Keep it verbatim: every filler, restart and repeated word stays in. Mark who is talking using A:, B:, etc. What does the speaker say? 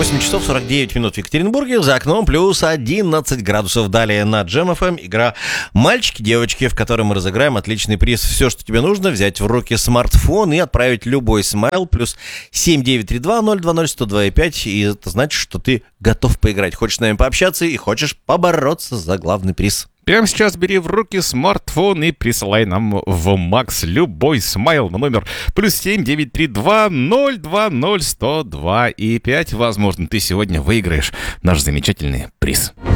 A: восемь часов сорок девять минут в Екатеринбурге, за окном плюс одиннадцать градусов. Далее на Джем эф эм игра «Мальчики-девочки», в которой мы разыграем отличный приз. Все, что тебе нужно, взять в руки смартфон и отправить любой смайл плюс семь девять три два ноль два ноль сто два и пять. И это значит, что ты готов поиграть. Хочешь с нами пообщаться и хочешь побороться за главный приз.
B: Прямо сейчас бери в руки смартфон и присылай нам в Макс любой смайл на номер плюс семь девять три два ноль два ноль сто два и пять. Возможно, ты сегодня выиграешь наш замечательный приз.